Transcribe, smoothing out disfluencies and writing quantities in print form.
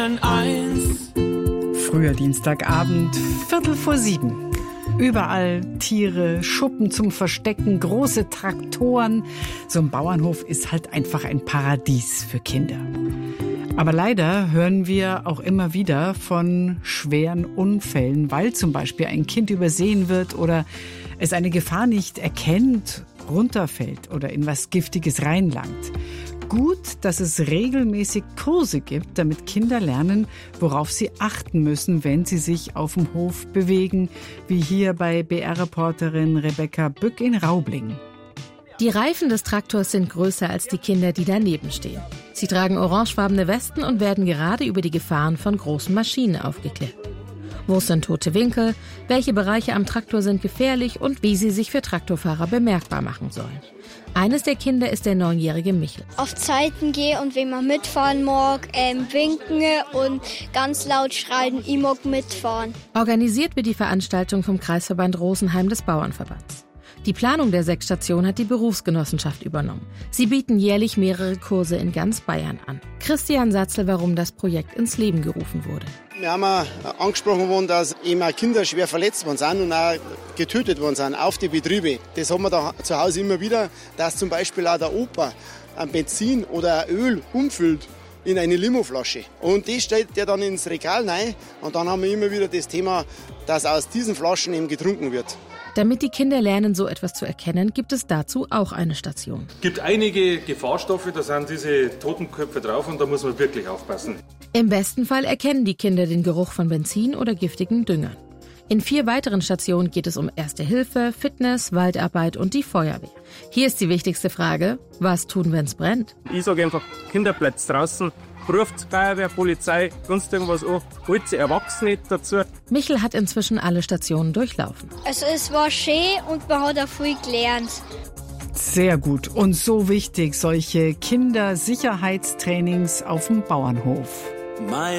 Früher Dienstagabend, 6:45. Überall Tiere, Schuppen zum Verstecken, große Traktoren. So ein Bauernhof ist halt einfach ein Paradies für Kinder. Aber leider hören wir auch immer wieder von schweren Unfällen, weil zum Beispiel ein Kind übersehen wird oder es eine Gefahr nicht erkennt, runterfällt oder in was Giftiges reinlangt. Gut, dass es regelmäßig Kurse gibt, damit Kinder lernen, worauf sie achten müssen, wenn sie sich auf dem Hof bewegen, wie hier bei BR-Reporterin Rebecca Bück in Raublingen. Die Reifen des Traktors sind größer als die Kinder, die daneben stehen. Sie tragen orangefarbene Westen und werden gerade über die Gefahren von großen Maschinen aufgeklärt. Wo sind tote Winkel, welche Bereiche am Traktor sind gefährlich und wie sie sich für Traktorfahrer bemerkbar machen sollen. Eines der Kinder ist der 9-jährige Michel. Auf Zeiten gehen und wenn man mitfahren mag, winken und ganz laut schreien, ich mag mitfahren. Organisiert wird die Veranstaltung vom Kreisverband Rosenheim des Bauernverbands. Die Planung der 6 Stationen hat die Berufsgenossenschaft übernommen. Sie bieten jährlich mehrere Kurse in ganz Bayern an. Christian Satzel, warum das Projekt ins Leben gerufen wurde. Wir haben angesprochen worden, dass eben auch Kinder schwer verletzt worden sind und auch getötet worden sind auf die Betriebe. Das haben wir da zu Hause immer wieder, dass zum Beispiel auch der Opa ein Benzin oder ein Öl umfüllt in eine Limoflasche. Und das stellt er dann ins Regal rein und dann haben wir immer wieder das Thema, dass aus diesen Flaschen eben getrunken wird. Damit die Kinder lernen, so etwas zu erkennen, gibt es dazu auch eine Station. Es gibt einige Gefahrstoffe, da sind diese Totenköpfe drauf und da muss man wirklich aufpassen. Im besten Fall erkennen die Kinder den Geruch von Benzin oder giftigen Düngern. In 4 weiteren Stationen geht es um Erste Hilfe, Fitness, Waldarbeit und die Feuerwehr. Hier ist die wichtigste Frage: Was tun, wenn es brennt? Ich sage einfach, Kinder bleibt draußen, ruft Feuerwehr, Polizei, sonst irgendwas an, holt sie Erwachsene dazu. Michel hat inzwischen alle Stationen durchlaufen. Also es war schön und man hat auch viel gelernt. Sehr gut und so wichtig, solche Kindersicherheitstrainings auf dem Bauernhof.